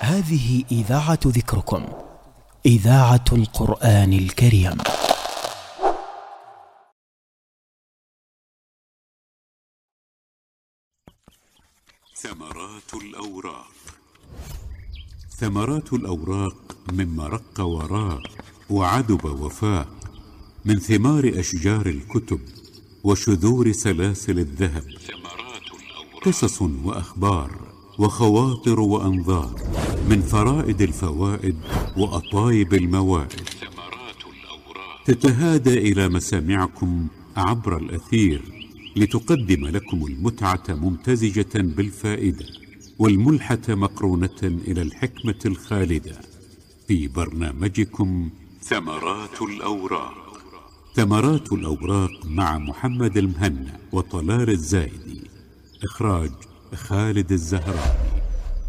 هذه إذاعة ذكركم، إذاعة القرآن الكريم. ثمرات الأوراق. ثمرات الأوراق مما رق وراق وعدب وفاق، من ثمار أشجار الكتب وشذور سلاسل الذهب. قصص وأخبار وخواطر وأنظار، من فرائد الفوائد وأطايب الموائد، تتهادى إلى مسامعكم عبر الأثير لتقدم لكم المتعة ممتزجة بالفائدة، والملحة مقرونة إلى الحكمة الخالدة، في برنامجكم ثمرات الأوراق. ثمرات الأوراق مع محمد المهنا وطلال الزايدي. إخراج خالد الزهراني.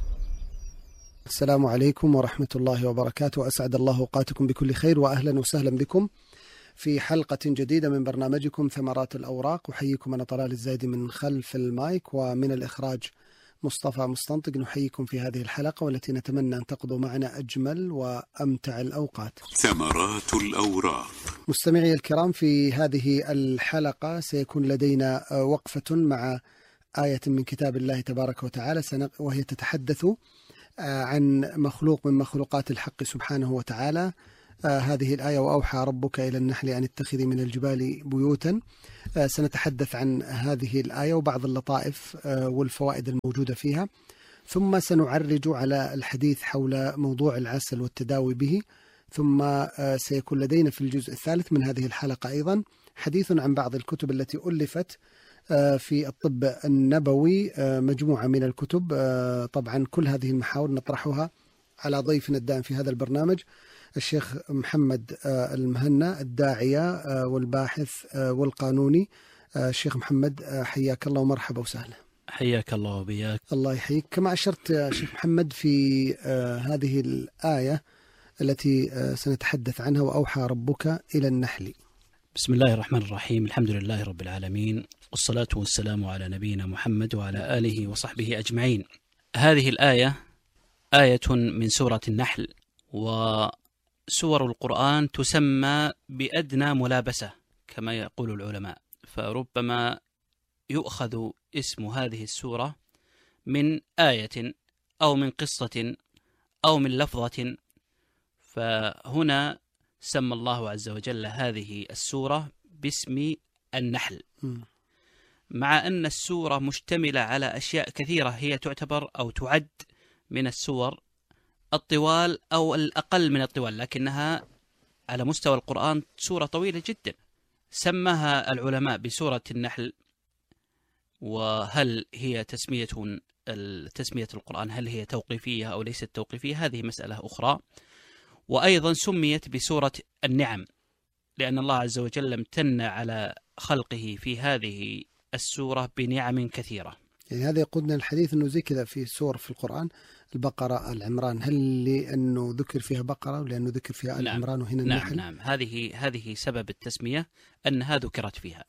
السلام عليكم ورحمة الله وبركاته. أسعد الله أوقاتكم بكل خير، وأهلا وسهلا بكم في حلقة جديدة من برنامجكم ثمرات الأوراق. أحييكم أنا طلال الزايدي من خلف المايك، ومن الإخراج مصطفى مستنطق. نحييكم في هذه الحلقة والتي نتمنى أن تقضوا معنا أجمل وأمتع الأوقات. ثمرات الأوراق. مستمعي الكرام، في هذه الحلقة سيكون لدينا وقفة مع آية من كتاب الله تبارك وتعالى، وهي تتحدث عن مخلوق من مخلوقات الحق سبحانه وتعالى. هذه الآية: وأوحى ربك إلى النحل أن اتخذي من الجبال بيوتا. سنتحدث عن هذه الآية وبعض اللطائف والفوائد الموجودة فيها، ثم سنعرج على الحديث حول موضوع العسل والتداوي به، ثم سيكون لدينا في الجزء الثالث من هذه الحلقة أيضا حديث عن بعض الكتب التي ألفت في الطب النبوي، مجموعة من الكتب. طبعا كل هذه المحاور نطرحها على ضيفنا الدائم في هذا البرنامج، الشيخ محمد المهنا، الداعية والباحث والقانوني. الشيخ محمد، حياك الله ومرحبا وسهلا. حياك الله وبياك. الله يحييك. كما أشرت يا شيخ محمد في هذه الآية التي سنتحدث عنها: وأوحى ربك إلى النحل. بسم الله الرحمن الرحيم، الحمد لله رب العالمين، والصلاة والسلام على نبينا محمد وعلى آله وصحبه أجمعين. هذه الآية آية من سورة النحل، وسور القرآن تسمى بأدنى ملابسة كما يقول العلماء، فربما يؤخذ اسم هذه السورة من آية أو من قصة أو من لفظة، فهنا سمى الله عز وجل هذه السورة باسم النحل، مع أن السورة مشتملة على أشياء كثيرة هي تعتبر أو تعد من السور الطوال أو الأقل من الطوال، لكنها على مستوى القرآن سورة طويلة جدا. سماها العلماء بسورة النحل، وهل هي تسمية القرآن هل هي توقيفية أو ليست توقيفية؟ هذه مسألة أخرى. وأيضا سميت بسورة النعم، لأن الله عز وجل امتن على خلقه في هذه السورة بنعم كثيرة. يعني هذا يقودنا الحديث أنه زي كذا في سور في القرآن: البقرة، العمران. هل لأنه ذكر فيها بقرة ولأنه ذكر فيها العمران وهنا النحل؟ نعم، هذه سبب التسمية أنها ذكرت فيها.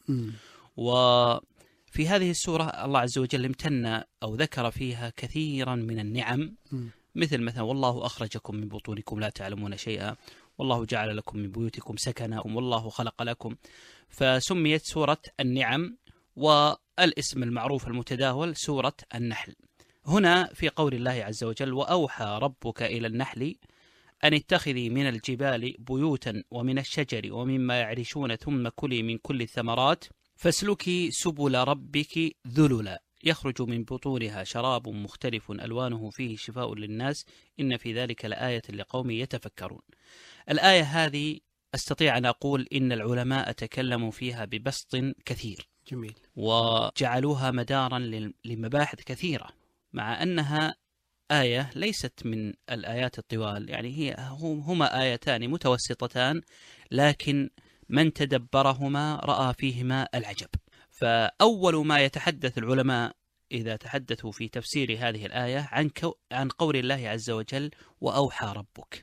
وفي هذه السورة الله عز وجل امتن أو ذكر فيها كثيرا من النعم، مثلا والله أخرجكم من بطونكم لا تعلمون شيئا، والله جعل لكم من بيوتكم سكنا، والله خلق لكم. فسميت سورة النعم، والاسم المعروف المتداول سورة النحل. هنا في قول الله عز وجل: وأوحى ربك إلى النحل أن اتخذي من الجبال بيوتا ومن الشجر ومما يعرشون ثم كلي من كل الثمرات فاسلكي سبل ربك ذللا يخرج من بطونها شراب مختلف ألوانه فيه شفاء للناس إن في ذلك لآية لقوم يتفكرون. الآية هذه أستطيع أن أقول إن العلماء تكلموا فيها ببسط كثير. جميل. وجعلوها مدارا لمباحث كثيرة، مع أنها آية ليست من الآيات الطوال، يعني هما آيتان متوسطتان، لكن من تدبرهما رأى فيهما العجب. فأول ما يتحدث العلماء إذا تحدثوا في تفسير هذه الآية عن قول الله عز وجل: وأوحى ربك.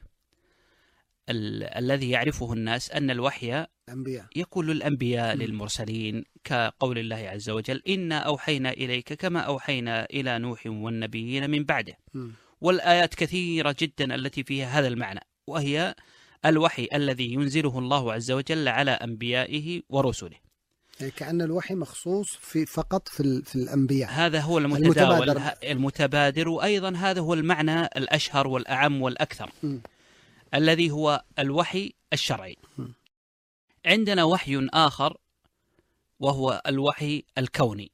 الذي يعرفه الناس أن الوحي يقول الأنبياء للمرسلين، كقول الله عز وجل: إنا أوحينا إليك كما أوحينا إلى نوح والنبيين من بعده. والآيات كثيرة جدا التي فيها هذا المعنى، وهي الوحي الذي ينزله الله عز وجل على أنبيائه ورسله. يعني كأن الوحي مخصوص فقط في الأنبياء. هذا هو المتبادر، وأيضا هذا هو المعنى الأشهر والأعم والأكثر الذي هو الوحي الشرعي. عندنا وحي آخر وهو الوحي الكوني،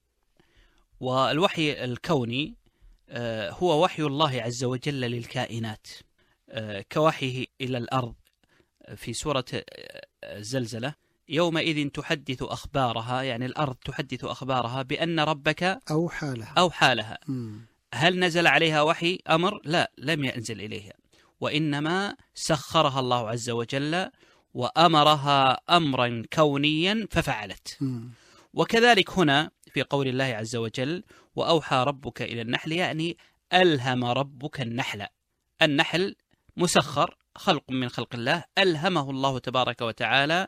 والوحي الكوني هو وحي الله عز وجل للكائنات، كوحيه إلى الأرض في سورة الزلزلة: يومئذ تحدث أخبارها، يعني الأرض تحدث أخبارها بأن ربك أوحى لها. هل نزل عليها وحي أمر؟ لا، لم ينزل إليها، وإنما سخرها الله عز وجل وأمرها أمرا كونيا ففعلت. وكذلك هنا في قول الله عز وجل: وأوحى ربك إلى النحل، يعني ألهم ربك النحل. النحل مسخر، خلق من خلق الله، ألهمه الله تبارك وتعالى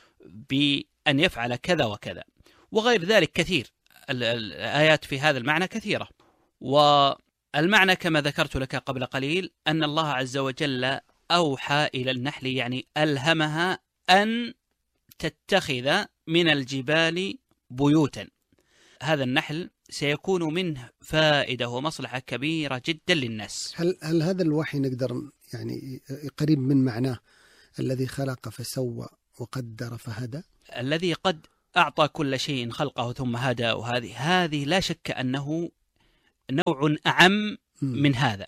بأن يفعل كذا وكذا، وغير ذلك كثير. الآيات في هذا المعنى كثيرة. والمعنى كما ذكرت لك قبل قليل أن الله عز وجل أوحى إلى النحل، يعني ألهمها أن تتخذ من الجبال بيوتا. هذا النحل سيكون منه فائدة ومصلحة كبيرة جدا للناس. هل هذا الوحي نقدر يعني قريب من معناه الذي خلق فسوى وقدر فهدى؟ الذي قد أعطى كل شيء خلقه ثم هدى، وهذه لا شك أنه نوع أعم من هذا،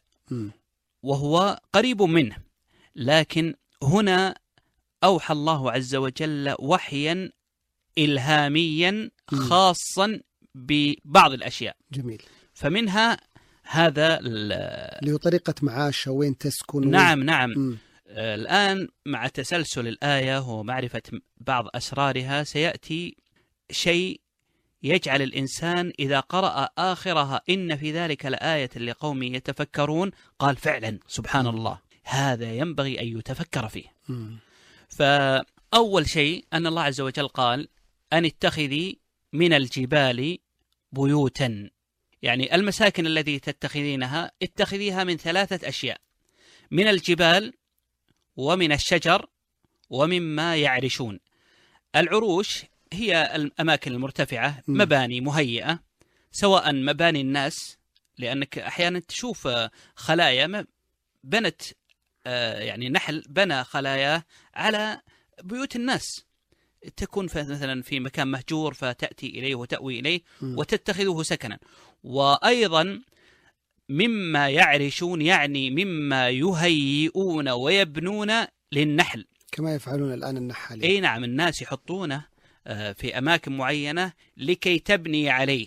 وهو قريب منه. لكن هنا أوحى الله عز وجل وحيا إلهاميا خاصا ببعض الأشياء. جميل. فمنها هذا لطريقة معاش وين تسكن. نعم. الآن مع تسلسل الآية ومعرفة بعض أسرارها سيأتي شيء يجعل الإنسان إذا قرأ آخرها إن في ذلك لآية لقوم يتفكرون قال فعلا سبحان الله، هذا ينبغي أن يتفكر فيه. فأول شيء أن الله عز وجل قال: أن اتخذي من الجبال بيوتا، يعني المساكن التي تتخذينها اتخذيها من 3 أشياء: من الجبال ومن الشجر ومما يعرشون. العروش هي الأماكن المرتفعة، مباني مهيئة، سواء مباني الناس، لأنك أحيانا تشوف خلايا بنت، يعني نحل بنى خلاياه على بيوت الناس، تكون مثلا في مكان مهجور فتأتي إليه وتأوي إليه وتتخذه سكنا. وأيضا مما يعرشون، يعني مما يهيئون ويبنون للنحل، كما يفعلون الآن النحالين. أي نعم، الناس يحطونه في أماكن معينة لكي تبني عليه،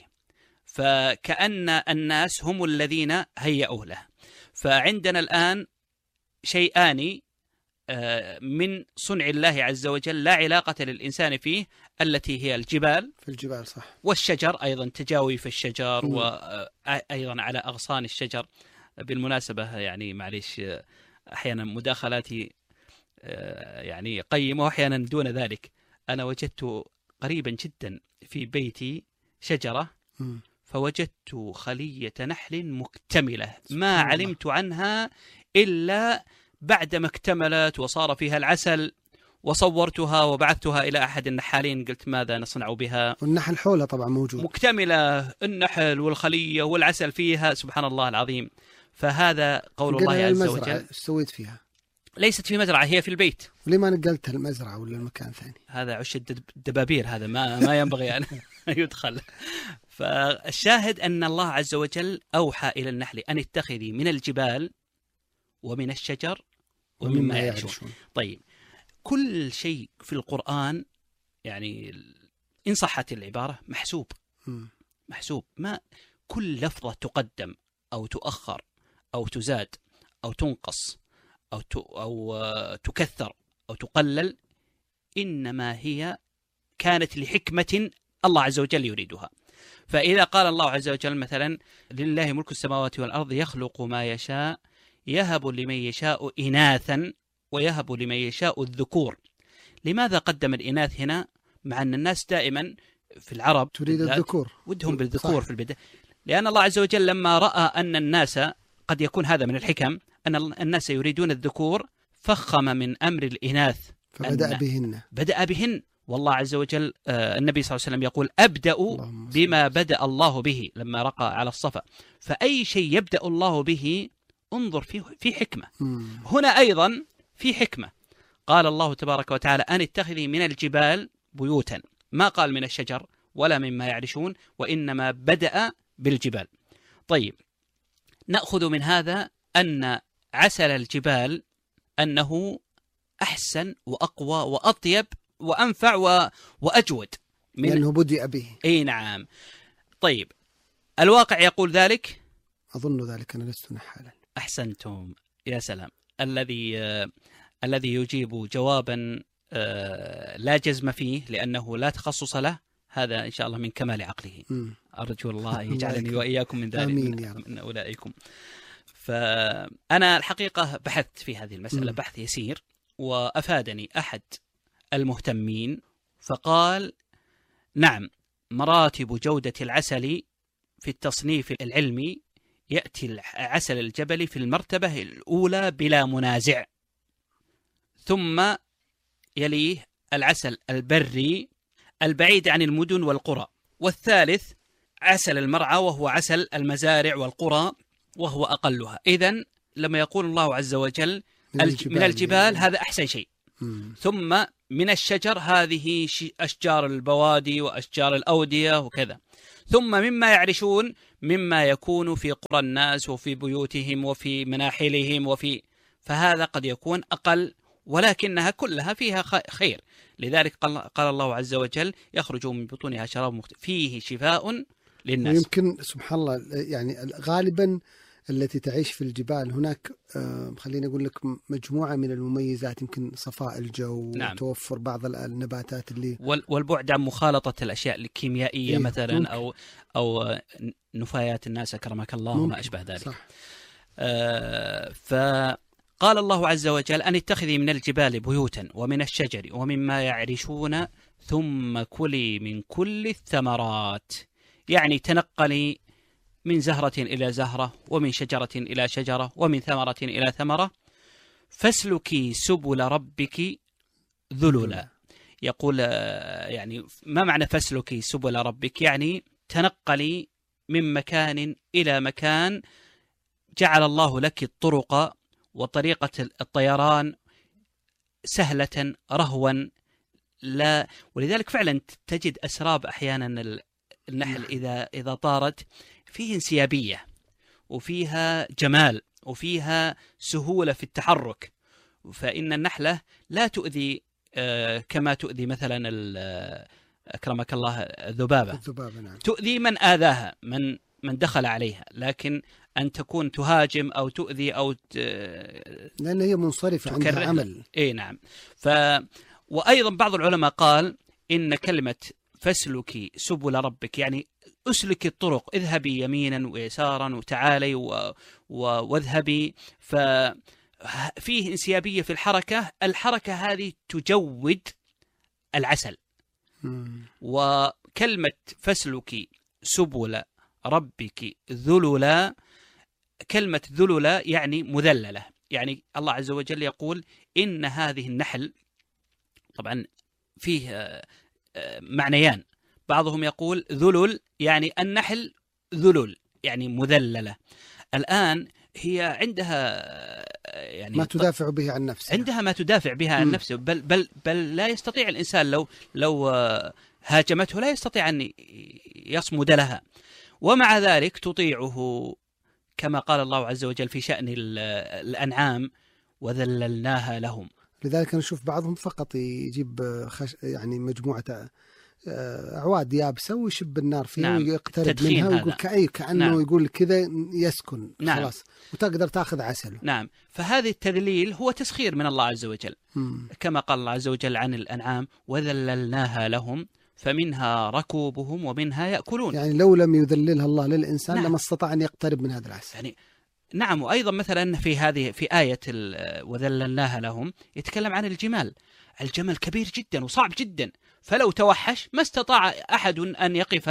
فكأن الناس هم الذين هيئوه له. فعندنا الآن شيئان من صنع الله عز وجل لا علاقة للإنسان فيه، التي هي الجبال، في الجبال صح، والشجر أيضا، تجاوي في الشجر وأيضا على أغصان الشجر. بالمناسبة يعني معليش أحيانا مداخلاتي يعني قيمة وأحيانا دون ذلك. أنا وجدت قريبا جدا في بيتي شجرة، فوجدت خلية نحل مكتملة ما علمت عنها إلا بعدما اكتملت وصار فيها العسل، وصورتها وبعثتها إلى أحد النحالين، قلت ماذا نصنع بها؟ والنحل حولها طبعا موجود، مكتملة النحل والخلية والعسل فيها، سبحان الله العظيم. فهذا قول الله عز وجل. ايش سويت فيها؟ ليست في مزرعة، هي في البيت. وليه ما نقلتها المزرعة ولا المكان ثاني؟ هذا عش الدبابير، هذا ما ينبغي أن يدخل. فالشاهد أن الله عز وجل أوحى إلى النحل أن اتخذي من الجبال ومن الشجر ومما يعرشون. طيب، كل شيء في القرآن يعني إن صحت العبارة محسوب. ما كل لفظة تقدم أو تؤخر أو تزاد أو تنقص أو تكثر أو تقلل، إنما هي كانت لحكمة الله عز وجل يريدها. فإذا قال الله عز وجل مثلا: لله ملك السماوات والأرض يخلق ما يشاء يهب لمن يشاء إناثا ويهب لمن يشاء الذكور، لماذا قدم الإناث هنا مع أن الناس دائما في العرب تريد الذكور، ودهم بالذكور في البداية؟ لأن الله عز وجل لما رأى أن الناس قد يكون هذا من الحكم أن الناس يريدون الذكور، فخم من أمر الإناث بدأ بهن. والله عز وجل النبي صلى الله عليه وسلم يقول أبدأ بما بدأ الله به لما رقى على الصفا. فأي شيء يبدأ الله به انظر في حكمة. هنا أيضا في حكمة. قال الله تبارك وتعالى أن اتخذي من الجبال بيوتا، ما قال من الشجر ولا مما يعرشون، وإنما بدأ بالجبال. طيب، نأخذ من هذا أن عسل الجبال أنه أحسن وأقوى وأطيب وأنفع وأجود لأنه بدأ به. أي نعم. طيب، الواقع يقول ذلك؟ أظن ذلك، أنا لست نحالا. أحسنتم، يا سلام. الذي يجيب جوابا لا جزم فيه لأنه لا تخصص له، هذا إن شاء الله من كمال عقله. أرجو الله يجعلني وإياكم من ذلك، من أولئكم. فأنا الحقيقة بحثت في هذه المسألة بحث يسير، وأفادني أحد المهتمين فقال نعم، مراتب جودة العسل في التصنيف العلمي يأتي عسل الجبل في المرتبة الأولى بلا منازع، ثم يليه العسل البري البعيد عن المدن والقرى، والثالث عسل المرعى وهو عسل المزارع والقرى وهو أقلها. إذن لما يقول الله عز وجل من الجبال هذا أحسن شيء، ثم من الشجر هذه أشجار البوادي وأشجار الأودية وكذا، ثم مما يعرشون مما يكون في قرى الناس وفي بيوتهم وفي مناحلهم فهذا قد يكون أقل، ولكنها كلها فيها خير. لذلك قال الله عز وجل يخرج من بطونها شراب فيه شفاء للناس. ويمكن سبحان الله يعني غالبا التي تعيش في الجبال هناك خليني أقول لك مجموعة من المميزات، يمكن صفاء الجو، نعم، توفر بعض النباتات اللي والبعد عن مخالطة الأشياء الكيميائية مثلا ممكن. أو نفايات الناس أكرمك الله وما أشبه ذلك. صح. فقال الله عز وجل أن اتخذي من الجبال بيوتا ومن الشجر ومما يعرشون ثم كلي من كل الثمرات، يعني تنقلي من زهرة إلى زهرة ومن شجرة إلى شجرة ومن ثمرة إلى ثمرة، فاسلكي سبل ربك ذللا. يقول يعني ما معنى فاسلكي سبل ربك؟ يعني تنقلي من مكان إلى مكان، جعل الله لك الطرق وطريقة الطيران سهلة رهوا. لا، ولذلك فعلا تجد أسراب أحيانا النحل إذا طارت فيه انسيابية وفيها جمال وفيها سهولة في التحرك، فإن النحلة لا تؤذي كما تؤذي مثلا أكرمك الله الذبابة. نعم. تؤذي من آذاها، من دخل عليها، لكن أن تكون تهاجم أو تؤذي أو لأن هي منصرفة عندها عمل. إيه نعم. وأيضا بعض العلماء قال إن كلمة فاسلكي سبل ربك يعني أسلك الطرق، اذهبي يمينا ويسارا وتعالي واذهبي، ففيه انسيابية في الحركة هذه تجود العسل. وكلمة فاسلكي سبل ربك ذللا، كلمة ذللا يعني مذللة، يعني الله عز وجل يقول إن هذه النحل، طبعا فيه معنيان، بعضهم يقول ذلل يعني النحل ذلل يعني مذللة. الآن هي عندها يعني ما تدافع به عن نفسها، عندها ما تدافع بها عن نفسه، بل لا يستطيع الإنسان لو هاجمته لا يستطيع أن يصمد لها، ومع ذلك تطيعه كما قال الله عز وجل في شأن الأنعام وذللناها لهم. لذلك أنا أشوف بعضهم فقط يجيب يعني مجموعة أعواد يابسة ويشب النار فيها، نعم، ويقترب منها ويقول كأنه، نعم، يقول كذا يسكن، نعم، خلاص وتقدر تأخذ عسله. نعم. فهذا التذليل هو تسخير من الله عز وجل، كما قال الله عز وجل عن الأنعام وذللناها لهم فمنها ركوبهم ومنها يأكلون. يعني لو لم يذللها الله للإنسان، نعم، لما استطاع أن يقترب من هذا العسل. يعني نعم. وأيضا مثلا في آية وذللناها لهم يتكلم عن الجمال. الجمل كبير جدا وصعب جدا، فلو توحش ما استطاع أحد أن يقف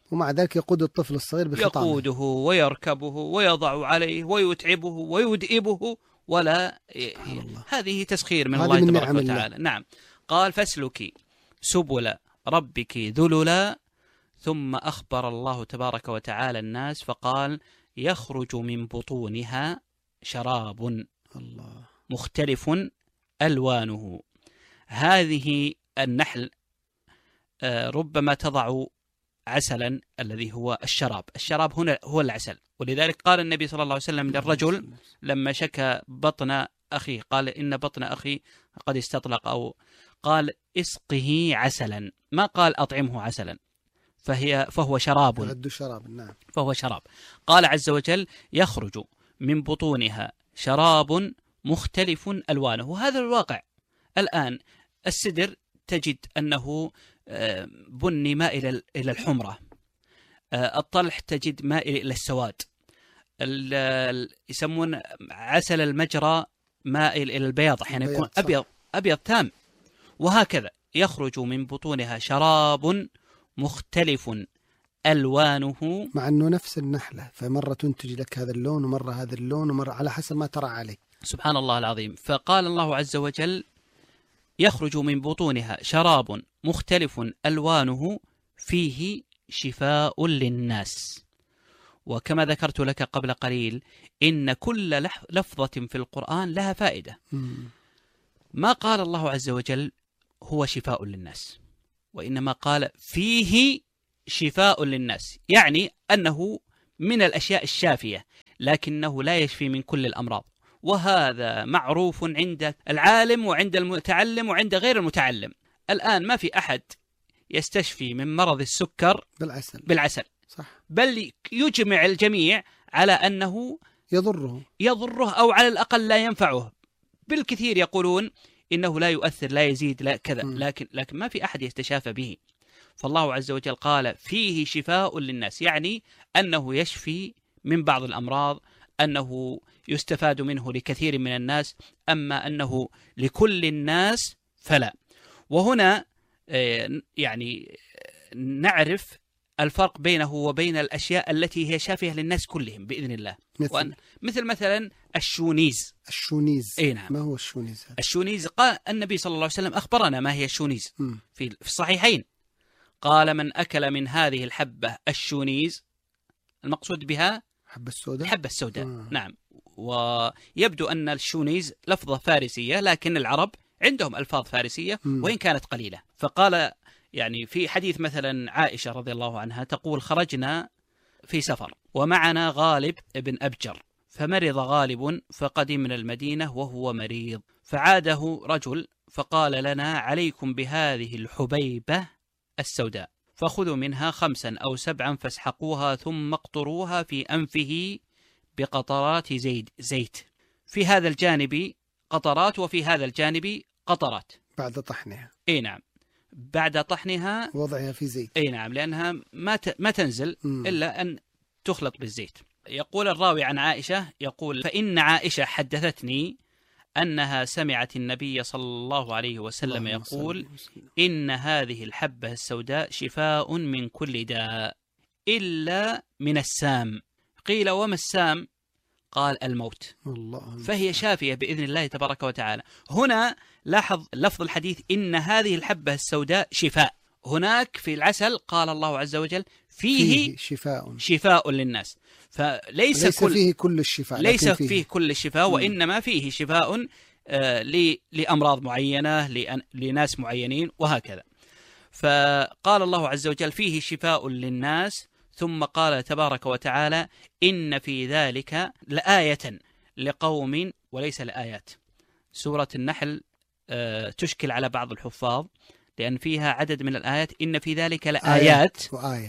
ومع ذلك يقود الطفل الصغير بخطامه، يقوده ويركبه ويضع عليه ويتعبه ويدئبه ولا هذه تسخير من الله تبارك وتعالى. نعم. قال فاسلكي سبل ربك ذللا، ثم أخبر الله تبارك وتعالى الناس فقال يخرج من بطونها شراب مختلف ألوانه. هذه النحل ربما تضع عسلا الذي هو الشراب هنا هو العسل، ولذلك قال النبي صلى الله عليه وسلم للرجل لما شكى بطن أخيه، قال إن بطن أخي قد استطلق، أو قال اسقه عسلا، ما قال أطعمه عسلا، فهو شراب. نعم. فهو شراب. قال عز وجل يخرج من بطونها شراب مختلف ألوانه. وهذا الواقع الآن. السدر تجد أنه بني مائل إلى الحمرة، الطلح تجد مائل إلى السواد، يسمون عسل المجرى مائل إلى البياض، أحيانا يكون أبيض تام. وهكذا يخرج من بطونها شراب مختلف ألوانه، مع أنه نفس النحلة، فمرة تنتج لك هذا اللون ومرة هذا اللون ومرة على حسب ما ترى عليه. سبحان الله العظيم. فقال الله عز وجل يخرج من بطونها شراب مختلف ألوانه فيه شفاء للناس. وكما ذكرت لك قبل قليل إن كل لفظة في القرآن لها فائدة. ما قال الله عز وجل هو شفاء للناس، وإنما قال فيه شفاء للناس، يعني أنه من الأشياء الشافية، لكنه لا يشفي من كل الأمراض. وهذا معروف عند العالم وعند المتعلم وعند غير المتعلم. الآن ما في أحد يستشفي من مرض السكر بالعسل. صح. بل يجمع الجميع على أنه يضره أو على الأقل لا ينفعه. بالكثير يقولون إنه لا يؤثر، لا يزيد، لا كذا، لكن ما في أحد يستشافى به. فالله عز وجل قال فيه شفاء للناس، يعني أنه يشفي من بعض الأمراض، أنه يستفاد منه لكثير من الناس، أما أنه لكل الناس فلا. وهنا يعني نعرف الفرق بينه وبين الأشياء التي هي شافية للناس كلهم بإذن الله. مثل مثلا الشونيز. أي نعم. ما هو الشونيز؟ الشونيز قال النبي صلى الله عليه وسلم أخبرنا ما هي الشونيز في الصحيحين. قال من أكل من هذه الحبة الشونيز، المقصود بها الحبة السوداء. نعم. ويبدو أن الشونيز لفظة فارسية، لكن العرب عندهم ألفاظ فارسية وإن كانت قليلة. فقال يعني في حديث مثلا عائشة رضي الله عنها تقول خرجنا في سفر ومعنا غالب ابن أبجر، فمرض غالب فقدمنا المدينة وهو مريض، فعاده رجل فقال لنا عليكم بهذه الحبيبة السوداء، فخذوا منها 5 أو 7 فاسحقوها ثم اقطروها في أنفه بقطرات زيت، في هذا الجانب قطرات وفي هذا الجانب قطرات، بعد طحنها. اي نعم، بعد طحنها وضعها في زيت. اي نعم، لأنها ما تنزل إلا أن تخلط بالزيت. يقول الراوي عن عائشة يقول فإن عائشة حدثتني أنها سمعت النبي صلى الله عليه وسلم يقول إن هذه الحبة السوداء شفاء من كل داء إلا من السام. قيل وما السام؟ قال الموت. فهي شافية بإذن الله تبارك وتعالى. هنا لاحظ لفظ الحديث إن هذه الحبة السوداء شفاء. هناك في العسل قال الله عز وجل فيه شفاء للناس. فليس فيه كل الشفاء، ليس فيه كل الشفاء، وإنما فيه شفاء لأمراض معينة لناس معينين وهكذا. فقال الله عز وجل فيه شفاء للناس، ثم قال تبارك وتعالى إن في ذلك لآية لقوم وليس لآيات. سورة النحل تشكل على بعض الحفاظ لأن فيها عدد من الآيات إن في ذلك لآيات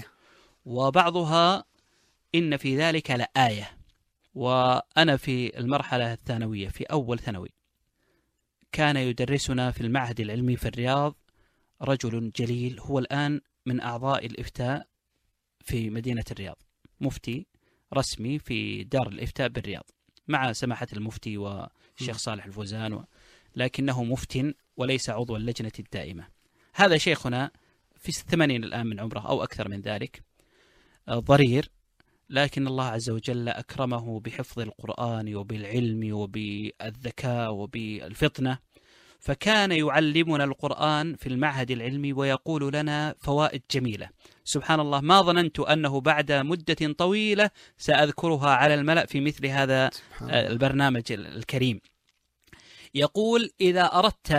وبعضها إن في ذلك لآية. وأنا في المرحلة الثانوية في أول ثانوي كان يدرسنا في المعهد العلمي في الرياض رجل جليل، هو الآن من أعضاء الإفتاء في مدينة الرياض، مفتي رسمي في دار الإفتاء بالرياض مع سماحة المفتي والشيخ صالح الفوزان، لكنه مفتٍ وليس عضو اللجنة الدائمة. هذا شيخنا في 80 الآن من عمره أو أكثر من ذلك. ضرير، لكن الله عز وجل أكرمه بحفظ القرآن وبالعلم وبالذكاء وبالفطنة، فكان يعلمنا القرآن في المعهد العلمي ويقول لنا فوائد جميلة. سبحان الله، ما ظننت أنه بعد مدة طويلة سأذكرها على الملأ في مثل هذا البرنامج الكريم. يقول: إذا أردت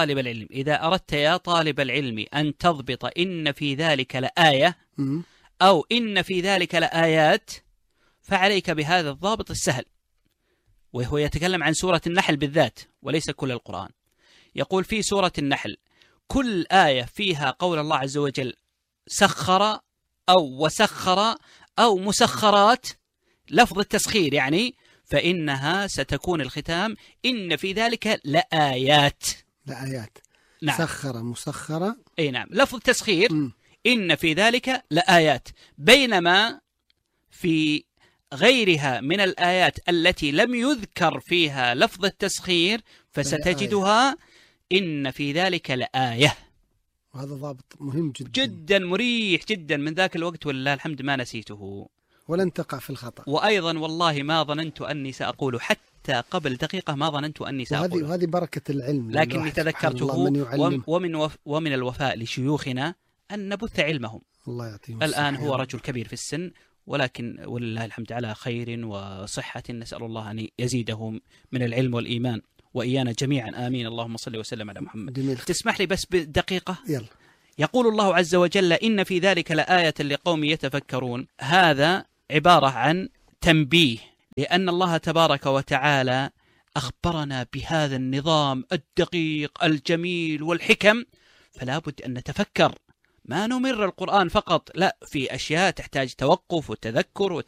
يا طالب العلم أن تضبط إن في ذلك لآية أو إن في ذلك لآيات، فعليك بهذا الضابط السهل. وهو يتكلم عن سورة النحل بالذات وليس كل القرآن. يقول: في سورة النحل كل آية فيها قول الله عز وجل سخر أو وسخر أو مسخرات، لفظ التسخير يعني، فإنها ستكون الختام إن في ذلك لآيات. نعم. سخر مسخرة، أي نعم، لفظ التسخير إن في ذلك لآيات. بينما في غيرها من الآيات التي لم يذكر فيها لفظ التسخير فستجدها إن في ذلك لآية. وهذا ضابط مهم جدا مريح جدا. من ذاك الوقت ولله الحمد ما نسيته ولن تقع في الخطأ. وأيضا والله ما ظننت أني سأقول، حتى قبل دقيقة ما ظننت أني سأقول. وهذه بركة العلم، لكني تذكرته. ومن الوفاء لشيوخنا أن نبث علمهم. الله يعطيهم الآن هو رجل كبير في السن، ولكن ولله الحمد على خير وصحة، نسأل الله أن يزيدهم من العلم والإيمان وإيانا جميعا، آمين. اللهم صل وسلم على محمد. جميل. تسمح لي بس بدقيقة؟ يلا. يقول الله عز وجل: إن في ذلك لآية لقوم يتفكرون. هذا عبارة عن تنبيه، لأن الله تبارك وتعالى أخبرنا بهذا النظام الدقيق الجميل والحكم، فلا بد أن نتفكر، ما نمر القرآن فقط، لا، في أشياء تحتاج توقف وتذكر